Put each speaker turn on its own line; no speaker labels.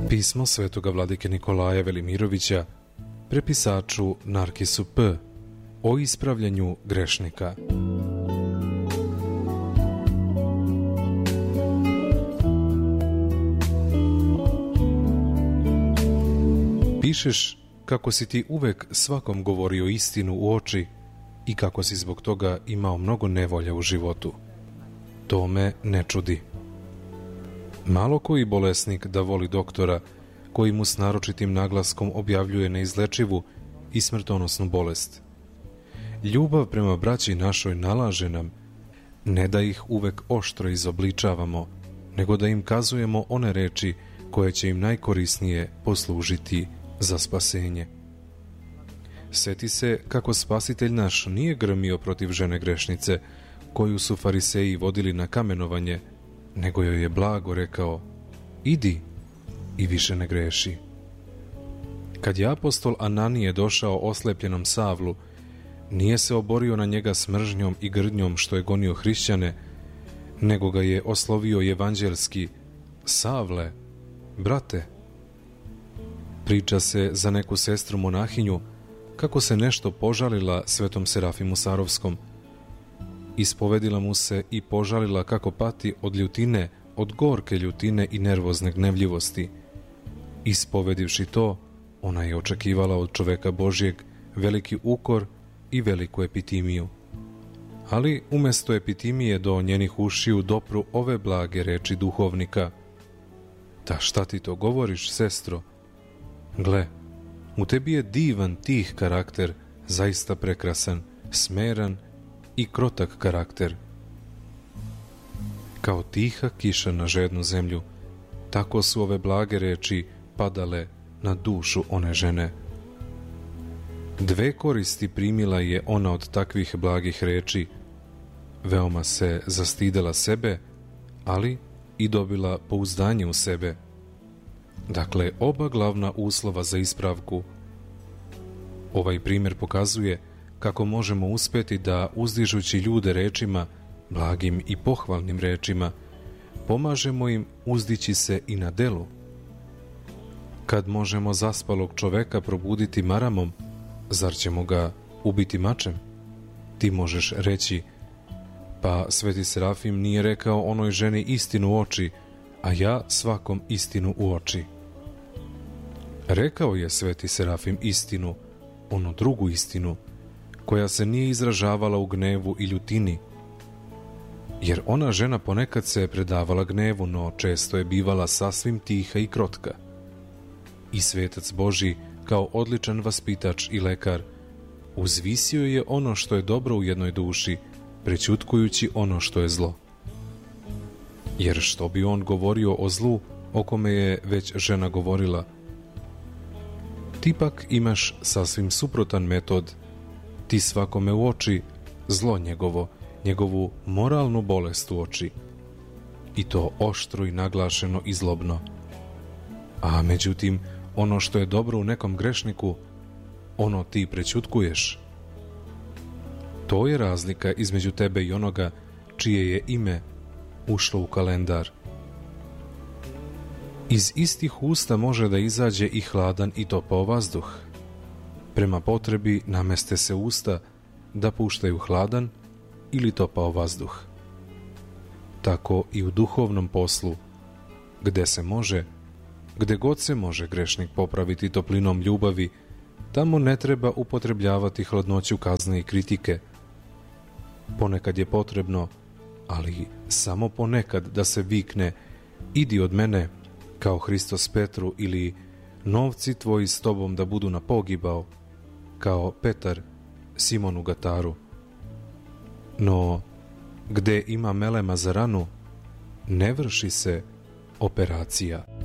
Pismo svetoga vladike Nikolaja Velimirovića prepisaču Narkisu P. o ispravljanju grešnika. Pišeš kako si ti uvek svakom govorio istinu u oči i kako si zbog toga imao mnogo nevolja u životu. To me ne čudi. Malo koji bolesnik da voli doktora koji mu s naročitim naglaskom objavljuje neizlečivu i smrtonosnu bolest. Ljubav prema braći našoj nalaže nam ne da ih uvek oštro izobličavamo, nego da im kazujemo one reči koje će im najkorisnije poslužiti za spasenje. Seti se kako Spasitelj naš nije grmio protiv žene grešnice koju su fariseji vodili na kamenovanje, nego joj je blago rekao: idi i više ne greši. Kad je apostol Ananije došao oslepljenom Savlu, nije se oborio na njega s mržnjom i grdnjom što je gonio hrišćane, nego ga je oslovio evanđelski: Savle, brate. Priča se za neku sestru monahinju kako se nešto požalila svetom Serafimu Sarovskom. Ispovedila mu se i požalila kako pati od ljutine, od gorke ljutine i nervozne gnevljivosti. Ispovedivši to, ona je očekivala od čoveka Božjeg veliki ukor i veliku epitimiju. Ali umesto epitimije do njenih ušiju dopru ove blage reči duhovnika: da šta ti to govoriš, sestro? Gle, u tebi je divan, tih karakter, zaista prekrasan, smeran i krotak karakter. Kao tiha kiša na žednu zemlju, tako su ove blage reči padale na dušu one žene. 2 koristi primila je ona od takvih blagih reči. Veoma se zastidela sebe, ali i dobila pouzdanje u sebe. Dakle, oba glavna uslova za ispravku. Ovaj primjer pokazuje kako možemo uspeti da, uzdižući ljude rečima, blagim i pohvalnim rečima, pomažemo im uzdići se i na delu. Kad možemo zaspalog čoveka probuditi maramom, zar ćemo ga ubiti mačem? Ti možeš reći: pa sveti Serafim nije rekao onoj ženi istinu u oči, a ja svakom istinu u oči. Rekao je sveti Serafim istinu, onu drugu istinu, koja se nije izražavala u gnevu i ljutini. Jer ona žena ponekad se je predavala gnevu, no često je bivala sasvim tiha i krotka. I svetac Božji, kao odličan vaspitač i lekar, uzvisio je ono što je dobro u jednoj duši, prećutkujući ono što je zlo. Jer što bi on govorio o zlu o kome je već žena govorila? Ti pak imaš sasvim suprotan metod. Ti svakome u oči zlo njegovo, njegovu moralnu bolest u oči. I to oštro i naglašeno i zlobno. A međutim, ono što je dobro u nekom grešniku, ono ti prećutkuješ. To je razlika između tebe i onoga čije je ime ušlo u kalendar. Iz istih usta može da izađe i hladan i topao vazduh. Prema potrebi nameste se usta da puštaju hladan ili topao vazduh. Tako i u duhovnom poslu, gde se može, gde god se može grešnik popraviti toplinom ljubavi, tamo ne treba upotrebljavati hladnoću kazne i kritike. Ponekad je potrebno, ali samo ponekad, da se vikne: idi od mene, kao Hristos Petru, ili novci tvoji s tobom da budu na pogibao, kao Petar Simonu Gataru. No, gde ima melema za ranu, ne vrši se operacija.